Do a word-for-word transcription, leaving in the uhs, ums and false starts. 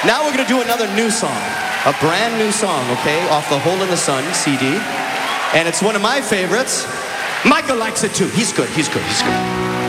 Now we're gonna do another new song. A brand new song, okay? Off the Hole in the Sun C D. And it's one of my favorites. Michael likes it too. He's good, he's good, he's good.